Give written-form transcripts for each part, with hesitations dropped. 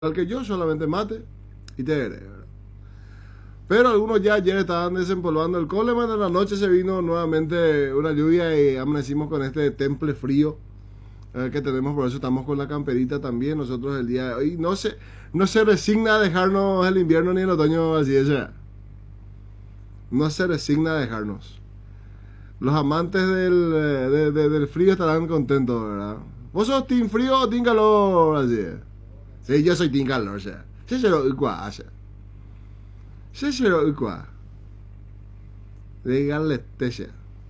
al que yo solamente mate y te veré, ¿verdad? Pero algunos ya ayer estaban desempolvando el Coleman. En la noche se vino nuevamente una lluvia y amanecimos con este temple frío que tenemos. Por eso estamos con la camperita también. Nosotros el día de hoy no se resigna a dejarnos el invierno ni el otoño así, o sea, no se resigna a dejarnos. Los amantes del frío estarán contentos, ¿verdad? ¿Vos sos team frío o team calor? Así es. Sí, yo soy team calor, o sea. Sí, se lo o sea. Sí, se lo díganle techa.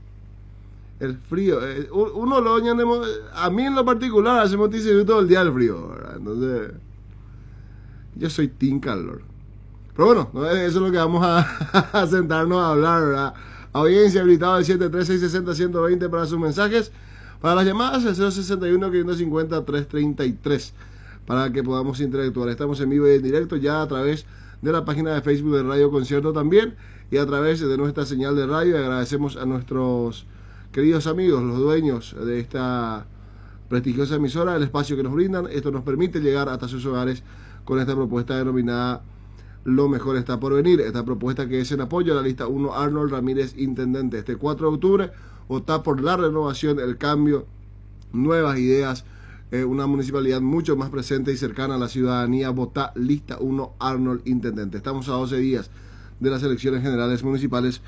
El frío, uno lo añadimos, a mí en lo particular hacemos TCU todo el día el frío, ¿verdad? Entonces, yo soy team calor. Pero bueno, eso es lo que vamos a sentarnos a hablar, ¿verdad? Audiencia habilitada al 73660-120 para sus mensajes. Para las llamadas, el 061-550-333 para que podamos interactuar. Estamos en vivo y en directo ya a través de la página de Facebook de Radio Concierto también y a través de nuestra señal de radio. Agradecemos a nuestros queridos amigos, los dueños de esta prestigiosa emisora, el espacio que nos brindan. Esto nos permite llegar hasta sus hogares con esta propuesta denominada Lo Mejor Está Por Venir. Esta propuesta que es en apoyo a la lista 1 Arnold Ramírez Intendente. Este 4 de octubre vota por la renovación, el cambio, nuevas ideas, una municipalidad mucho más presente y cercana a la ciudadanía. Vota lista 1 Arnold Intendente. Estamos a 12 días de las elecciones generales municipales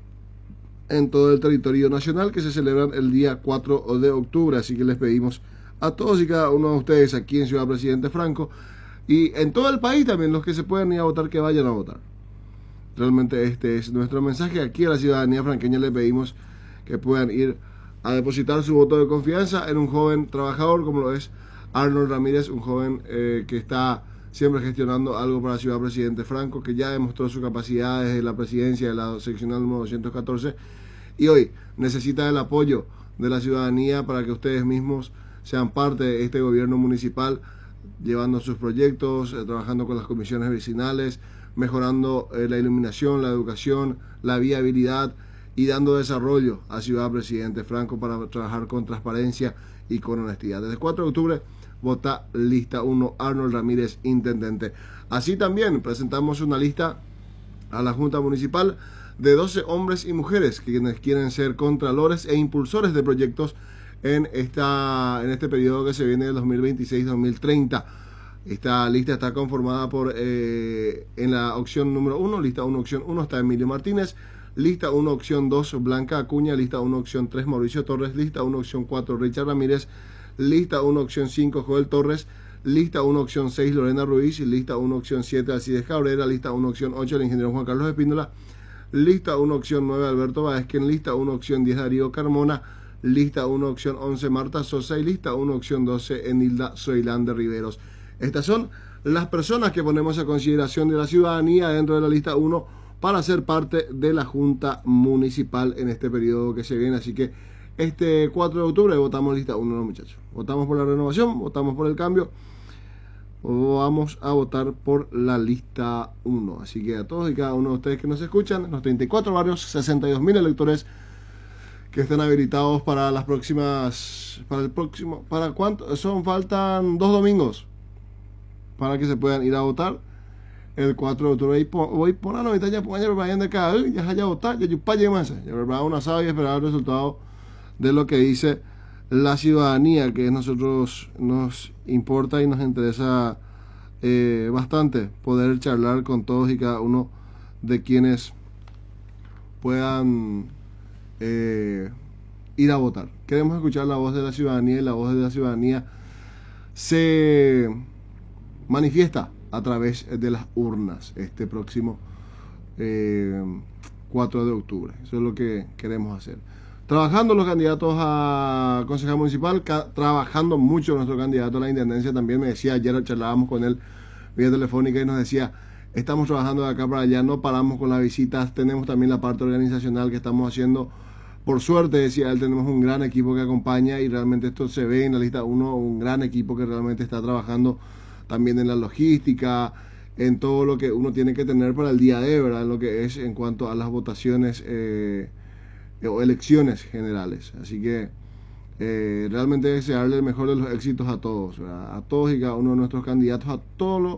en todo el territorio nacional que se celebran el día 4 de octubre. Así que les pedimos a todos y cada uno de ustedes aquí en Ciudad Presidente Franco y en todo el país también, los que se puedan ir a votar, que vayan a votar. Realmente este es nuestro mensaje. Aquí a la ciudadanía franqueña le pedimos que puedan ir a depositar su voto de confianza en un joven trabajador como lo es Arnold Ramírez, un joven que está siempre gestionando algo para Ciudad Presidente Franco, que ya demostró su capacidad desde la presidencia de la seccional número 214 y hoy necesita el apoyo de la ciudadanía para que ustedes mismos sean parte de este gobierno municipal, llevando sus proyectos, trabajando con las comisiones vecinales, mejorando la iluminación, la educación, la viabilidad y dando desarrollo a Ciudad Presidente Franco para trabajar con transparencia y con honestidad. Desde el 4 de octubre vota lista 1 Arnold Ramírez Intendente. Así también presentamos una lista a la Junta Municipal de 12 hombres y mujeres quienes quieren ser contralores e impulsores de proyectos en este periodo que se viene del 2026-2030. Esta lista está conformada por en la opción número 1, lista 1 opción 1 está Emilio Martínez, lista 1 opción 2 Blanca Acuña, lista 1 opción 3 Mauricio Torres, lista 1 opción 4 Richard Ramírez, lista 1 opción 5 Joel Torres, lista 1 opción 6 Lorena Ruiz, lista 1 opción 7 Alcides Cabrera, lista 1 opción 8 el ingeniero Juan Carlos Espíndola, lista 1 opción 9 Alberto Baezquen, lista 1 opción 10 Darío Carmona, lista 1 opción 11 Marta Sosa y lista 1 opción 12 Enilda Zoilán de Riveros. Estas son las personas que ponemos a consideración de la ciudadanía dentro de la lista 1 para ser parte de la Junta Municipal en este periodo que se viene. Así que este 4 de octubre votamos lista 1, muchachos. Votamos por la renovación, votamos por el cambio, o vamos a votar por la lista 1. Así que a todos y cada uno de ustedes que nos escuchan, los 34 barrios, 62.000 electores que están habilitados para las próximas, ¿para cuánto? Faltan 2 domingos para que se puedan ir a votar el 4 de octubre. Voy por la noche, ya vayan de cada ya haya votar, ya yo pague más, ya preparar un asado y esperar el resultado de lo que dice la ciudadanía, que a nosotros nos importa y nos interesa bastante poder charlar con todos y cada uno de quienes puedan ir a votar. Queremos escuchar la voz de la ciudadanía y la voz de la ciudadanía se manifiesta a través de las urnas este próximo 4 de octubre. Eso es lo que queremos hacer. Trabajando los candidatos a concejal municipal, trabajando mucho nuestro candidato a la intendencia también. Me decía, ayer charlábamos con él vía telefónica y nos decía, estamos trabajando de acá para allá, no paramos con las visitas, tenemos también la parte organizacional que estamos haciendo. Por suerte, decía él, tenemos un gran equipo que acompaña y realmente esto se ve en la lista 1, un gran equipo que realmente está trabajando también en la logística, en todo lo que uno tiene que tener para el día de, ¿verdad? Lo que es en cuanto a las votaciones o elecciones generales. Así que realmente desearle el mejor de los éxitos a todos, ¿verdad? A todos y cada uno de nuestros candidatos, a todos